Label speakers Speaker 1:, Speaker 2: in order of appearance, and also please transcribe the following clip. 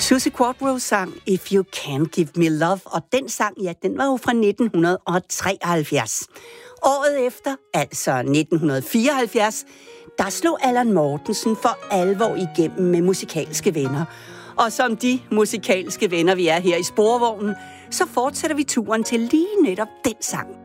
Speaker 1: Suzi Quatro sang If You Can't Give Me Love, og den sang, ja, den var jo fra 1973. Året efter, altså 1974, der slog Allan Mortensen for alvor igennem med Musikalske Venner. Og som de musikalske venner, vi er her i Sporvognen, så fortsætter vi turen til lige netop den sang.